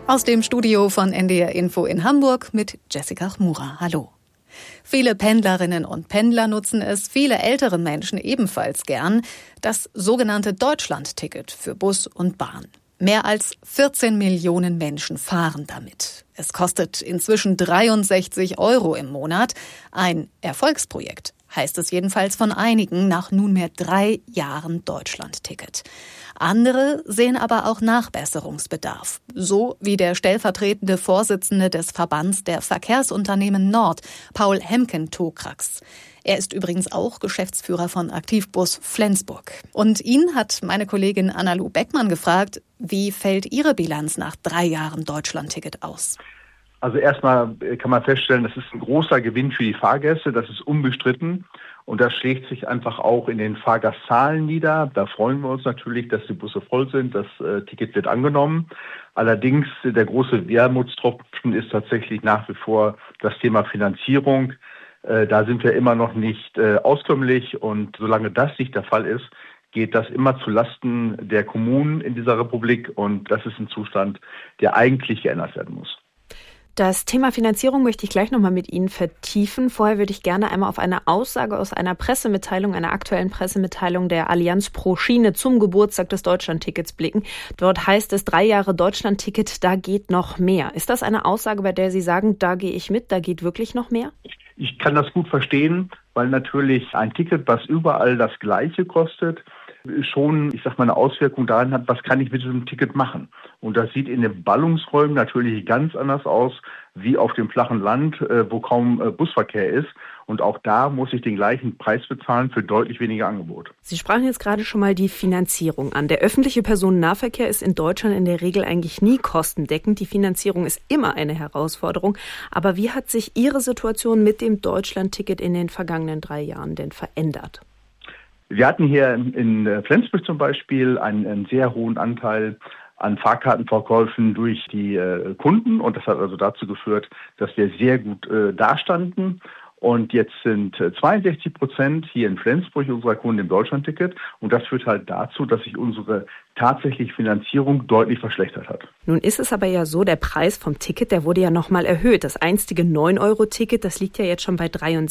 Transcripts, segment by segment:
Aus dem Studio von NDR Info in Hamburg mit Jessica Chmura. Hallo. Viele Pendlerinnen und Pendler nutzen es, viele ältere Menschen ebenfalls gern, das sogenannte Deutschland-Ticket für Bus und Bahn. Mehr als 14 Millionen Menschen fahren damit. Es kostet inzwischen 63 € im Monat. Ein Erfolgsprojekt, heißt es jedenfalls von einigen nach nunmehr 3 Jahren Deutschland-Ticket. Andere sehen aber auch Nachbesserungsbedarf. So wie der stellvertretende Vorsitzende des Verbands der Verkehrsunternehmen Nord, Paul Hemken-Tokrax. Er ist übrigens auch Geschäftsführer von Aktivbus Flensburg. Und ihn hat meine Kollegin Anna-Lu Beckmann gefragt, wie fällt Ihre Bilanz nach 3 Jahren Deutschland-Ticket aus? Also erstmal kann man feststellen, das ist ein großer Gewinn für die Fahrgäste, das ist unbestritten. Und das schlägt sich einfach auch in den Fahrgastzahlen nieder. Da freuen wir uns natürlich, dass die Busse voll sind, das Ticket wird angenommen. Allerdings der große Wermutstropfen ist tatsächlich nach wie vor das Thema Finanzierung. Da sind wir immer noch nicht auskömmlich und solange das nicht der Fall ist, geht das immer zu Lasten der Kommunen in dieser Republik und das ist ein Zustand, der eigentlich geändert werden muss. Das Thema Finanzierung möchte ich gleich nochmal mit Ihnen vertiefen. Vorher würde ich gerne einmal auf eine Aussage aus einer Pressemitteilung, einer aktuellen Pressemitteilung der Allianz pro Schiene zum Geburtstag des Deutschlandtickets blicken. Dort heißt es, 3 Jahre Deutschlandticket, da geht noch mehr. Ist das eine Aussage, bei der Sie sagen, da gehe ich mit, da geht wirklich noch mehr? Ich kann das gut verstehen, weil natürlich ein Ticket, was überall das Gleiche kostet, schon, eine Auswirkung daran hat, was kann ich mit diesem Ticket machen. Und das sieht in den Ballungsräumen natürlich ganz anders aus, wie auf dem flachen Land, wo kaum Busverkehr ist. Und auch da muss ich den gleichen Preis bezahlen für deutlich weniger Angebot. Sie sprachen jetzt gerade schon mal die Finanzierung an. Der öffentliche Personennahverkehr ist in Deutschland in der Regel eigentlich nie kostendeckend. Die Finanzierung ist immer eine Herausforderung. Aber wie hat sich Ihre Situation mit dem Deutschlandticket in den vergangenen 3 Jahren denn verändert? Wir hatten hier in Flensburg zum Beispiel einen sehr hohen Anteil an Fahrkartenverkäufen durch die Kunden und das hat also dazu geführt, dass wir sehr gut dastanden. Und jetzt sind 62% hier in Flensburg unserer Kunden im Deutschlandticket. Und das führt halt dazu, dass sich unsere tatsächliche Finanzierung deutlich verschlechtert hat. Nun ist es aber ja so, der Preis vom Ticket, der wurde ja nochmal erhöht. Das einstige 9-Euro-Ticket, das liegt ja jetzt schon bei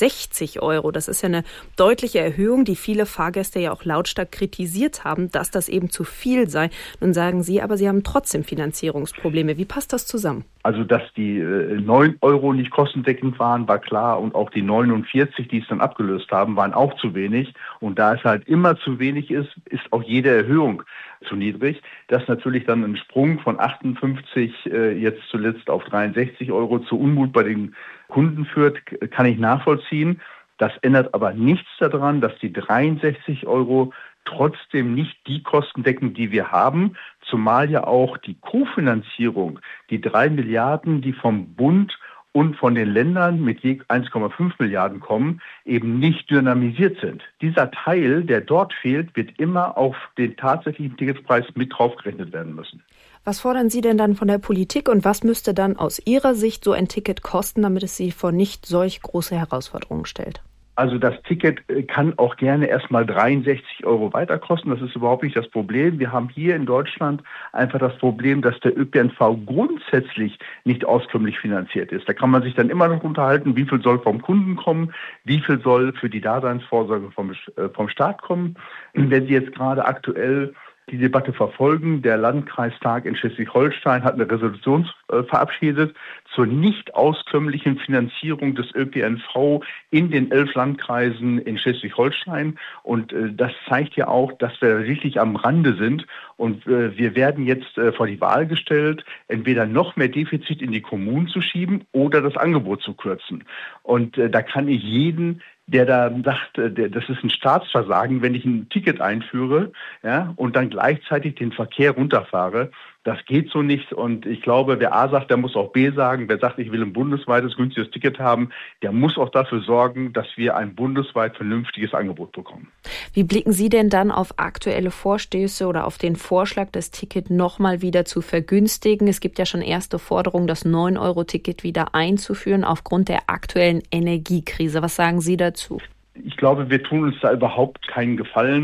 63 €. Das ist ja eine deutliche Erhöhung, die viele Fahrgäste ja auch lautstark kritisiert haben, dass das eben zu viel sei. Nun sagen Sie aber, Sie haben trotzdem Finanzierungsprobleme. Wie passt das zusammen? Also, dass die 9 € nicht kostendeckend waren, war klar. Und auch die 49, die es dann abgelöst haben, waren auch zu wenig. Und da es halt immer zu wenig ist, ist auch jede Erhöhung zu niedrig. Dass natürlich dann ein Sprung von 58 jetzt zuletzt auf 63 € zu Unmut bei den Kunden führt, kann ich nachvollziehen. Das ändert aber nichts daran, dass die 63 € trotzdem nicht die Kosten decken, die wir haben, zumal ja auch die Kofinanzierung, die 3 Milliarden, die vom Bund und von den Ländern mit je 1,5 Milliarden kommen, eben nicht dynamisiert sind. Dieser Teil, der dort fehlt, wird immer auf den tatsächlichen Ticketpreis mit draufgerechnet werden müssen. Was fordern Sie denn dann von der Politik und was müsste dann aus Ihrer Sicht so ein Ticket kosten, damit es Sie vor nicht solch große Herausforderungen stellt? Also das Ticket kann auch gerne erstmal 63 € weiter kosten. Das ist überhaupt nicht das Problem. Wir haben hier in Deutschland einfach das Problem, dass der ÖPNV grundsätzlich nicht auskömmlich finanziert ist. Da kann man sich dann immer noch unterhalten, wie viel soll vom Kunden kommen, wie viel soll für die Daseinsvorsorge vom Staat kommen. Wenn Sie jetzt gerade aktuell die Debatte verfolgen. Der Landkreistag in Schleswig-Holstein hat eine Resolution verabschiedet zur nicht auskömmlichen Finanzierung des ÖPNV in den 11 Landkreisen in Schleswig-Holstein. Und das zeigt ja auch, dass wir wirklich am Rande sind. Und wir werden jetzt vor die Wahl gestellt, entweder noch mehr Defizit in die Kommunen zu schieben oder das Angebot zu kürzen. Und da kann ich jeden, der da sagt, das ist ein Staatsversagen, wenn ich ein Ticket einführe, ja, und dann gleichzeitig den Verkehr runterfahre. Das geht so nicht. Und ich glaube, wer A sagt, der muss auch B sagen. Wer sagt, ich will ein bundesweites günstiges Ticket haben, der muss auch dafür sorgen, dass wir ein bundesweit vernünftiges Angebot bekommen. Wie blicken Sie denn dann auf aktuelle Vorstöße oder auf den Vorschlag, das Ticket nochmal wieder zu vergünstigen? Es gibt ja schon erste Forderungen, das 9-Euro-Ticket wieder einzuführen aufgrund der aktuellen Energiekrise. Was sagen Sie dazu? Ich glaube, wir tun uns da überhaupt keinen Gefallen.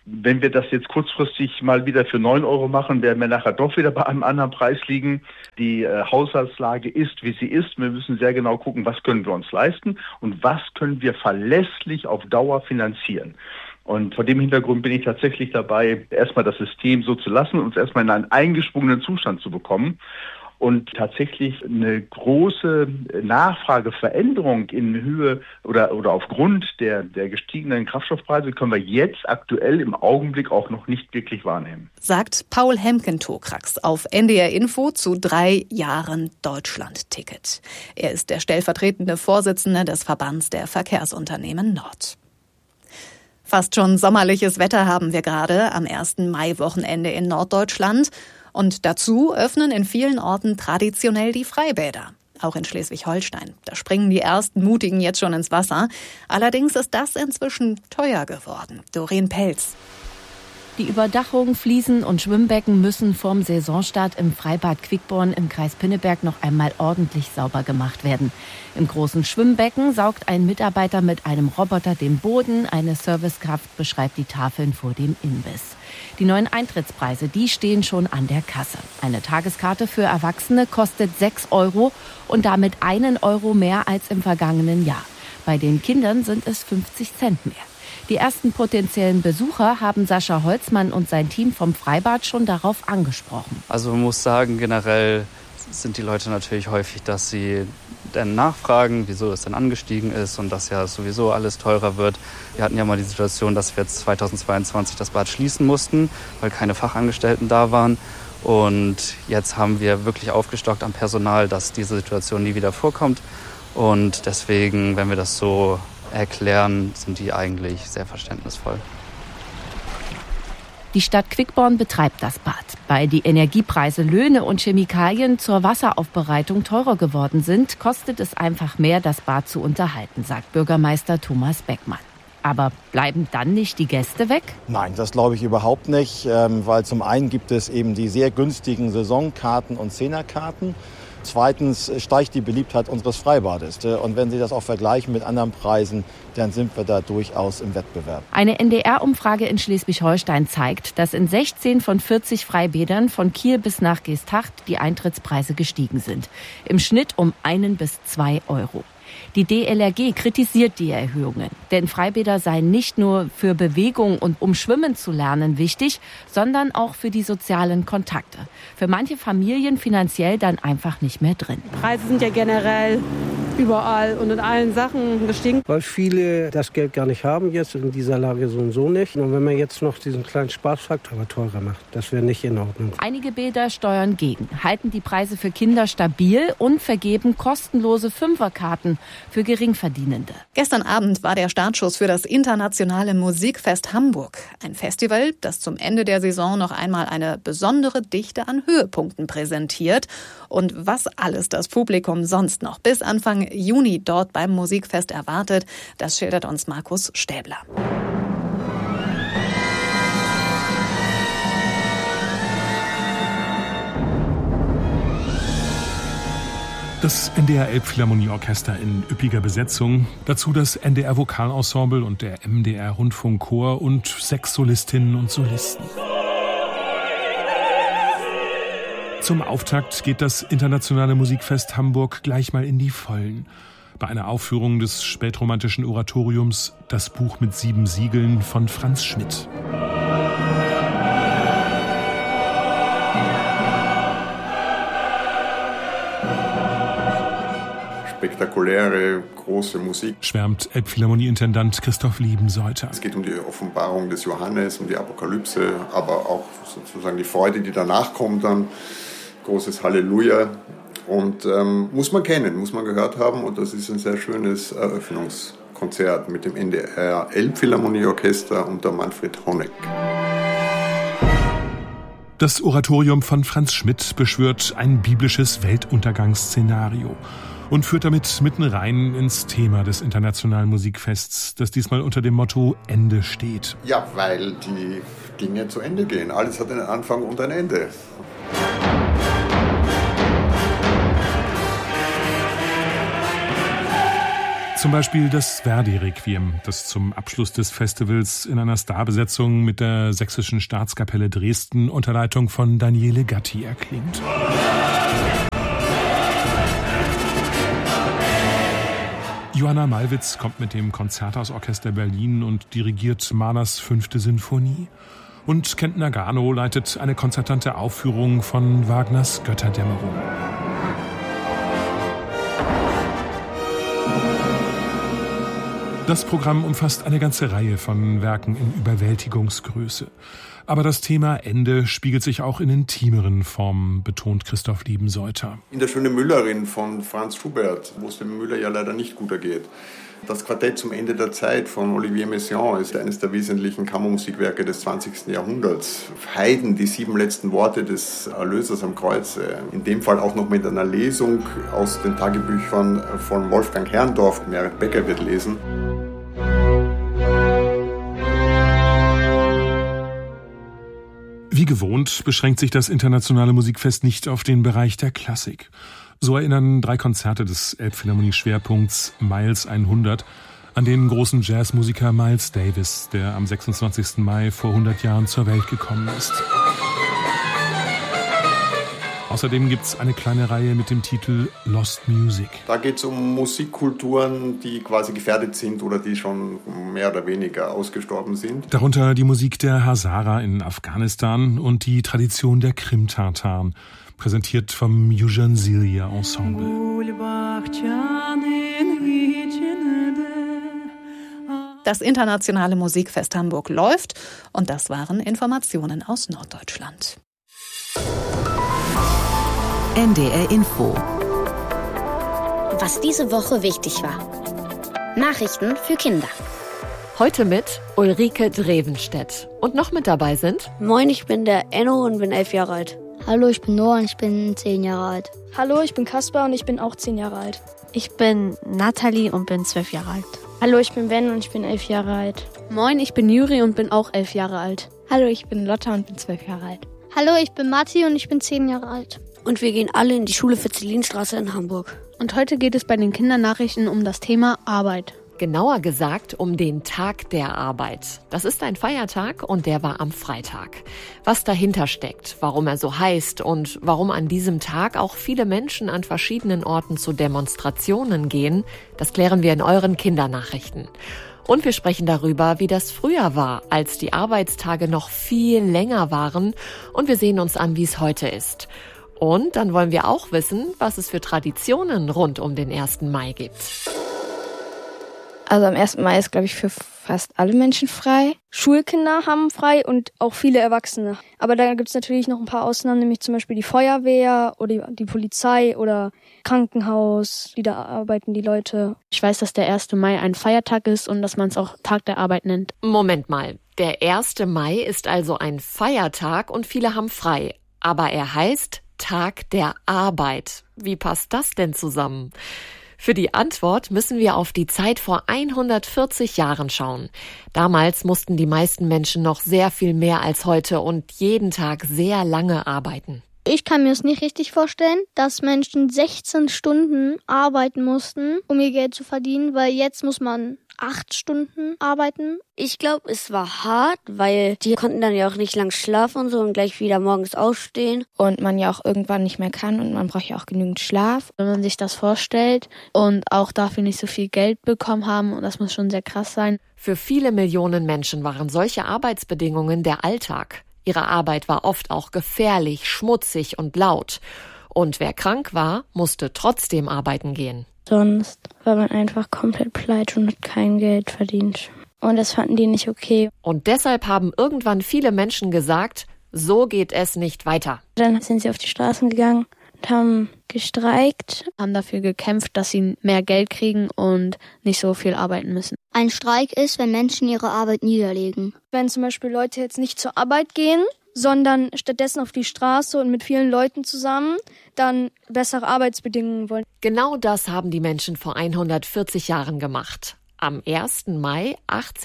Wenn wir das jetzt kurzfristig mal wieder für 9 Euro machen, werden wir nachher doch wieder bei einem anderen Preis liegen. Die Haushaltslage ist, wie sie ist. Wir müssen sehr genau gucken, was können wir uns leisten und was können wir verlässlich auf Dauer finanzieren. Und vor dem Hintergrund bin ich tatsächlich dabei, erstmal das System so zu lassen und uns erstmal in einen eingeschwungenen Zustand zu bekommen. Und tatsächlich eine große Nachfrageveränderung in Höhe oder aufgrund der gestiegenen Kraftstoffpreise können wir jetzt aktuell im Augenblick auch noch nicht wirklich wahrnehmen. Sagt Paul Hemken-Tokrax auf NDR Info zu 3 Jahren Deutschland-Ticket. Er ist der stellvertretende Vorsitzende des Verbands der Verkehrsunternehmen Nord. Fast schon sommerliches Wetter haben wir gerade am 1. Mai-Wochenende in Norddeutschland. Und dazu öffnen in vielen Orten traditionell die Freibäder. Auch in Schleswig-Holstein. Da springen die ersten Mutigen jetzt schon ins Wasser. Allerdings ist das inzwischen teuer geworden. Doreen Pelz. Die Überdachung, Fliesen und Schwimmbecken müssen vorm Saisonstart im Freibad Quickborn im Kreis Pinneberg noch einmal ordentlich sauber gemacht werden. Im großen Schwimmbecken saugt ein Mitarbeiter mit einem Roboter den Boden. Eine Servicekraft beschreibt die Tafeln vor dem Imbiss. Die neuen Eintrittspreise, die stehen schon an der Kasse. Eine Tageskarte für Erwachsene kostet 6 Euro und damit 1 Euro mehr als im vergangenen Jahr. Bei den Kindern sind es 50 Cent mehr. Die ersten potenziellen Besucher haben Sascha Holzmann und sein Team vom Freibad schon darauf angesprochen. Also man muss sagen, generell sind die Leute natürlich häufig, dass sie dann nachfragen, wieso das dann angestiegen ist und dass ja sowieso alles teurer wird. Wir hatten ja mal die Situation, dass wir jetzt 2022 das Bad schließen mussten, weil keine Fachangestellten da waren. Und jetzt haben wir wirklich aufgestockt am Personal, dass diese Situation nie wieder vorkommt. Und deswegen, wenn wir das so erklären, sind die eigentlich sehr verständnisvoll. Die Stadt Quickborn betreibt das Bad. Weil die Energiepreise, Löhne und Chemikalien zur Wasseraufbereitung teurer geworden sind, kostet es einfach mehr, das Bad zu unterhalten, sagt Bürgermeister Thomas Beckmann. Aber bleiben dann nicht die Gäste weg? Nein, das glaube ich überhaupt nicht, weil zum einen gibt es eben die sehr günstigen Saisonkarten und Zehnerkarten. Zweitens steigt die Beliebtheit unseres Freibades. Und wenn Sie das auch vergleichen mit anderen Preisen, dann sind wir da durchaus im Wettbewerb. Eine NDR-Umfrage in Schleswig-Holstein zeigt, dass in 16 von 40 Freibädern von Kiel bis nach Geesthacht die Eintrittspreise gestiegen sind. Im Schnitt um 1 bis 2 Euro. Die DLRG kritisiert die Erhöhungen, denn Freibäder seien nicht nur für Bewegung und um schwimmen zu lernen wichtig, sondern auch für die sozialen Kontakte. Für manche Familien finanziell dann einfach nicht mehr drin. Preise sind ja generell überall und in allen Sachen gestiegen. Weil viele das Geld gar nicht haben jetzt, in dieser Lage so und so nicht. Und wenn man jetzt noch diesen kleinen Spaßfaktor aber teurer macht, das wäre nicht in Ordnung. Einige Bäder steuern gegen, halten die Preise für Kinder stabil und vergeben kostenlose Fünferkarten für Geringverdienende. Gestern Abend war der Startschuss für das Internationale Musikfest Hamburg. Ein Festival, das zum Ende der Saison noch einmal eine besondere Dichte an Höhepunkten präsentiert. Und was alles das Publikum sonst noch bis Anfang Juni dort beim Musikfest erwartet, das schildert uns Markus Stäbler. Das NDR Elbphilharmonieorchester in üppiger Besetzung, dazu das NDR Vokalensemble und der MDR Rundfunkchor und 6 Solistinnen und Solisten. Zum Auftakt geht das Internationale Musikfest Hamburg gleich mal in die Vollen. Bei einer Aufführung des spätromantischen Oratoriums Das Buch mit 7 Siegeln von Franz Schmidt. Spektakuläre, große Musik. Schwärmt Elbphilharmonie-Intendant Christoph Liebenseuter. Es geht um die Offenbarung des Johannes, um die Apokalypse, aber auch sozusagen die Freude, die danach kommt dann. Großes Halleluja. Und muss man kennen, muss man gehört haben. Und das ist ein sehr schönes Eröffnungskonzert mit dem NDR Elbphilharmonieorchester unter Manfred Honeck. Das Oratorium von Franz Schmidt beschwört ein biblisches Weltuntergangsszenario und führt damit mitten rein ins Thema des Internationalen Musikfests, das diesmal unter dem Motto Ende steht. Ja, weil die Dinge zu Ende gehen. Alles hat einen Anfang und ein Ende. Zum Beispiel das Verdi-Requiem, das zum Abschluss des Festivals in einer Starbesetzung mit der Sächsischen Staatskapelle Dresden unter Leitung von Daniele Gatti erklingt. Johanna Malwitz kommt mit dem Konzerthausorchester Berlin und dirigiert Mahlers 5. Sinfonie. Und Kent Nagano leitet eine konzertante Aufführung von Wagners Götterdämmerung. Das Programm umfasst eine ganze Reihe von Werken in Überwältigungsgröße. Aber das Thema Ende spiegelt sich auch in intimeren Formen, betont Christoph Liebenseuter. In der Schöne Müllerin von Franz Schubert, wo es dem Müller ja leider nicht gut ergeht. Das Quartett zum Ende der Zeit von Olivier Messiaen ist eines der wesentlichen Kammermusikwerke des 20. Jahrhunderts. Haydn, die 7 letzten Worte des Erlösers am Kreuze. In dem Fall auch noch mit einer Lesung aus den Tagebüchern von Wolfgang Herrndorf. Merit Becker wird lesen. Wie gewohnt beschränkt sich das internationale Musikfest nicht auf den Bereich der Klassik. So erinnern 3 Konzerte des Elbphilharmonie-Schwerpunkts Miles 100 an den großen Jazzmusiker Miles Davis, der am 26. Mai vor 100 Jahren zur Welt gekommen ist. Außerdem gibt's eine kleine Reihe mit dem Titel Lost Music. Da geht es um Musikkulturen, die quasi gefährdet sind oder die schon mehr oder weniger ausgestorben sind. Darunter die Musik der Hazara in Afghanistan und die Tradition der Krim-Tataren, präsentiert vom Yujan Zilia Ensemble. Das internationale Musikfest Hamburg läuft und das waren Informationen aus Norddeutschland. NDR Info. Was diese Woche wichtig war. Nachrichten für Kinder. Heute mit Ulrike Drevenstedt. Und noch mit dabei sind... Moin, ich bin der Enno und bin 11 Jahre alt. Hallo, ich bin Noah und ich bin 10 Jahre alt. Hallo, ich bin Kaspar und ich bin auch 10 Jahre alt. Ich bin Nathalie und bin 12 Jahre alt. Hallo, ich bin Ben und ich bin 11 Jahre alt. Moin, ich bin Juri und bin auch 11 Jahre alt. Hallo, ich bin Lotta und bin 12 Jahre alt. Hallo, ich bin Matti und ich bin 10 Jahre alt. Und wir gehen alle in die Schule für Zelinstraße in Hamburg. Und heute geht es bei den Kindernachrichten um das Thema Arbeit. Genauer gesagt um den Tag der Arbeit. Das ist ein Feiertag und der war am Freitag. Was dahinter steckt, warum er so heißt und warum an diesem Tag auch viele Menschen an verschiedenen Orten zu Demonstrationen gehen, das klären wir in euren Kindernachrichten. Und wir sprechen darüber, wie das früher war, als die Arbeitstage noch viel länger waren. Und wir sehen uns an, wie es heute ist. Und dann wollen wir auch wissen, was es für Traditionen rund um den 1. Mai gibt. Also am 1. Mai ist, glaube ich, für fast alle Menschen frei. Schulkinder haben frei und auch viele Erwachsene. Aber da gibt es natürlich noch ein paar Ausnahmen, nämlich zum Beispiel die Feuerwehr oder die Polizei oder Krankenhaus, da arbeiten die Leute. Ich weiß, dass der 1. Mai ein Feiertag ist und dass man es auch Tag der Arbeit nennt. Moment mal, der 1. Mai ist also ein Feiertag und viele haben frei. Aber er heißt Tag der Arbeit. Wie passt das denn zusammen? Für die Antwort müssen wir auf die Zeit vor 140 Jahren schauen. Damals mussten die meisten Menschen noch sehr viel mehr als heute und jeden Tag sehr lange arbeiten. Ich kann mir es nicht richtig vorstellen, dass Menschen 16 Stunden arbeiten mussten, um ihr Geld zu verdienen, weil jetzt muss man 8 Stunden arbeiten. Ich glaube, es war hart, weil die konnten dann ja auch nicht lang schlafen und so und gleich wieder morgens aufstehen. Und man ja auch irgendwann nicht mehr kann und man braucht ja auch genügend Schlaf. Wenn man sich das vorstellt und auch dafür nicht so viel Geld bekommen haben, und das muss schon sehr krass sein. Für viele Millionen Menschen waren solche Arbeitsbedingungen der Alltag. Ihre Arbeit war oft auch gefährlich, schmutzig und laut. Und wer krank war, musste trotzdem arbeiten gehen. Sonst war man einfach komplett pleite und hat kein Geld verdient. Und das fanden die nicht okay. Und deshalb haben irgendwann viele Menschen gesagt, so geht es nicht weiter. Dann sind sie auf die Straßen gegangen und haben gestreikt. Haben dafür gekämpft, dass sie mehr Geld kriegen und nicht so viel arbeiten müssen. Ein Streik ist, wenn Menschen ihre Arbeit niederlegen. Wenn zum Beispiel Leute jetzt nicht zur Arbeit gehen, sondern stattdessen auf die Straße und mit vielen Leuten zusammen dann bessere Arbeitsbedingungen wollen. Genau das haben die Menschen vor 140 Jahren gemacht. Am 1. Mai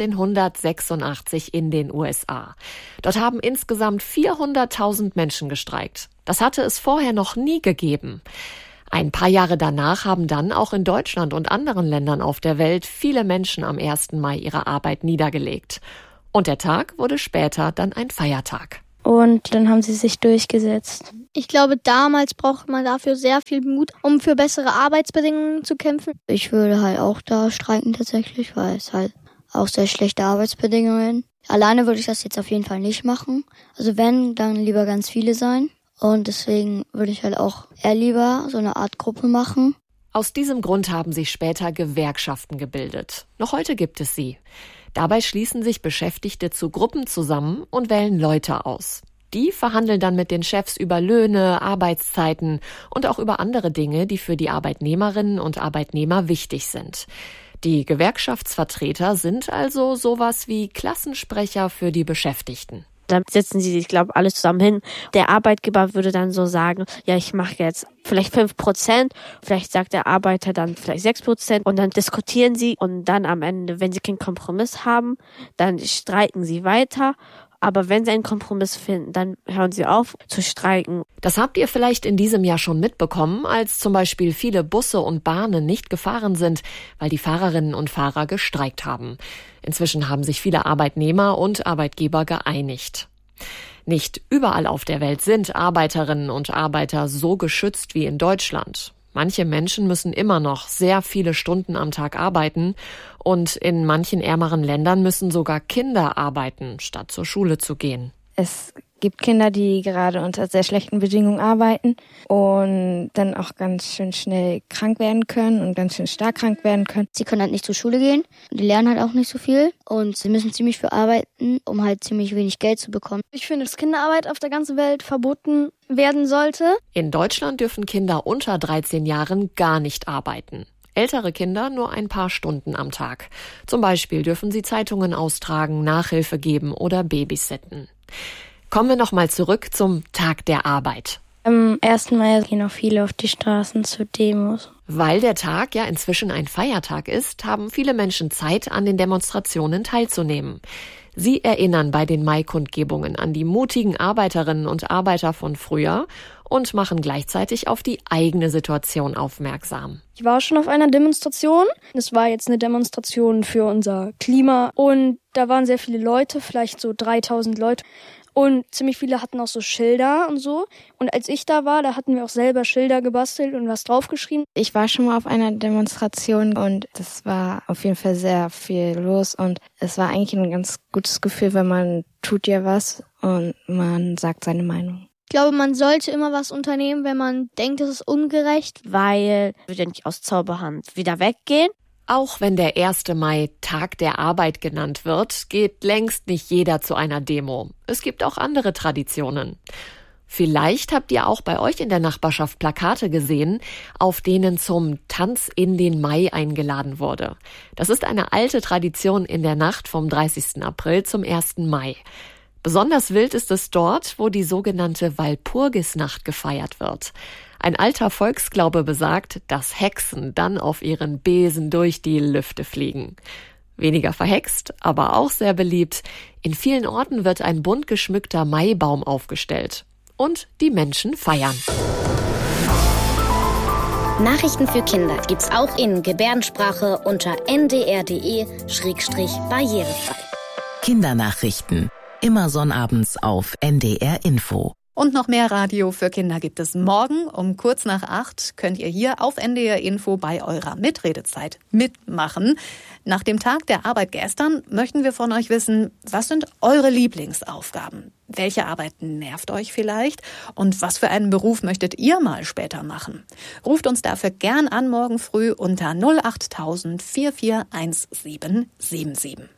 1886 in den USA. Dort haben insgesamt 400.000 Menschen gestreikt. Das hatte es vorher noch nie gegeben. Ein paar Jahre danach haben dann auch in Deutschland und anderen Ländern auf der Welt viele Menschen am 1. Mai ihre Arbeit niedergelegt. Und der Tag wurde später dann ein Feiertag. Und dann haben sie sich durchgesetzt. Ich glaube, damals braucht man dafür sehr viel Mut, um für bessere Arbeitsbedingungen zu kämpfen. Ich würde halt auch da streiken tatsächlich, weil es halt auch sehr schlechte Arbeitsbedingungen. Alleine würde ich das jetzt auf jeden Fall nicht machen. Also wenn, dann lieber ganz viele sein. Und deswegen würde ich halt auch eher lieber so eine Art Gruppe machen. Aus diesem Grund haben sich später Gewerkschaften gebildet. Noch heute gibt es sie. Dabei schließen sich Beschäftigte zu Gruppen zusammen und wählen Leute aus. Die verhandeln dann mit den Chefs über Löhne, Arbeitszeiten und auch über andere Dinge, die für die Arbeitnehmerinnen und Arbeitnehmer wichtig sind. Die Gewerkschaftsvertreter sind also sowas wie Klassensprecher für die Beschäftigten. Dann setzen sie sich, glaube ich, alle zusammen hin. Der Arbeitgeber würde dann so sagen, ja, ich mache jetzt vielleicht 5%, vielleicht sagt der Arbeiter dann vielleicht 6% und dann diskutieren sie und dann am Ende, wenn sie keinen Kompromiss haben, dann streiken sie weiter. Aber wenn sie einen Kompromiss finden, dann hören sie auf zu streiken. Das habt ihr vielleicht in diesem Jahr schon mitbekommen, als zum Beispiel viele Busse und Bahnen nicht gefahren sind, weil die Fahrerinnen und Fahrer gestreikt haben. Inzwischen haben sich viele Arbeitnehmer und Arbeitgeber geeinigt. Nicht überall auf der Welt sind Arbeiterinnen und Arbeiter so geschützt wie in Deutschland. Manche Menschen müssen immer noch sehr viele Stunden am Tag arbeiten und in manchen ärmeren Ländern müssen sogar Kinder arbeiten, statt zur Schule zu gehen. Es gibt Kinder, die gerade unter sehr schlechten Bedingungen arbeiten und dann auch ganz schön schnell krank werden können und ganz schön stark krank werden können. Sie können halt nicht zur Schule gehen, die lernen halt auch nicht so viel und sie müssen ziemlich viel arbeiten, um halt ziemlich wenig Geld zu bekommen. Ich finde, dass Kinderarbeit auf der ganzen Welt verboten werden sollte. In Deutschland dürfen Kinder unter 13 Jahren gar nicht arbeiten. Ältere Kinder nur ein paar Stunden am Tag. Zum Beispiel dürfen sie Zeitungen austragen, Nachhilfe geben oder babysitten. Kommen wir nochmal zurück zum Tag der Arbeit. Am 1. Mai gehen auch viele auf die Straßen zu Demos. Weil der Tag ja inzwischen ein Feiertag ist, haben viele Menschen Zeit, an den Demonstrationen teilzunehmen. Sie erinnern bei den Mai-Kundgebungen an die mutigen Arbeiterinnen und Arbeiter von früher und machen gleichzeitig auf die eigene Situation aufmerksam. Ich war schon auf einer Demonstration. Es war jetzt eine Demonstration für unser Klima und da waren sehr viele Leute, vielleicht so 3000 Leute. Und ziemlich viele hatten auch so Schilder und so. Und als ich da war, da hatten wir auch selber Schilder gebastelt und was draufgeschrieben. Ich war schon mal auf einer Demonstration und das war auf jeden Fall sehr viel los. Und es war eigentlich ein ganz gutes Gefühl, weil man tut ja was und man sagt seine Meinung. Ich glaube, man sollte immer was unternehmen, wenn man denkt, es ist ungerecht. Weil wir nicht aus Zauberhand wieder weggehen. Auch wenn der 1. Mai Tag der Arbeit genannt wird, geht längst nicht jeder zu einer Demo. Es gibt auch andere Traditionen. Vielleicht habt ihr auch bei euch in der Nachbarschaft Plakate gesehen, auf denen zum Tanz in den Mai eingeladen wurde. Das ist eine alte Tradition in der Nacht vom 30. April zum 1. Mai. Besonders wild ist es dort, wo die sogenannte Walpurgisnacht gefeiert wird. Ein alter Volksglaube besagt, dass Hexen dann auf ihren Besen durch die Lüfte fliegen. Weniger verhext, aber auch sehr beliebt. In vielen Orten wird ein bunt geschmückter Maibaum aufgestellt. Und die Menschen feiern. Nachrichten für Kinder gibt's auch in Gebärdensprache unter ndr.de/barrierefrei. Kindernachrichten. Immer sonnabends auf NDR Info. Und noch mehr Radio für Kinder gibt es morgen um kurz nach 8. Könnt ihr hier auf NDR Info bei eurer Mitredezeit mitmachen. Nach dem Tag der Arbeit gestern möchten wir von euch wissen, was sind eure Lieblingsaufgaben? Welche Arbeit nervt euch vielleicht? Und was für einen Beruf möchtet ihr mal später machen? Ruft uns dafür gern an morgen früh unter 08000 441777.